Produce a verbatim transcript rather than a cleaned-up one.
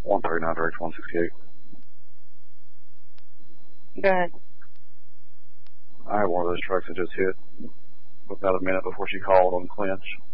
one thirty-nine direct one sixty-eight. Go ahead. I had one of those trucks that just hit about a minute before she called on Clinch.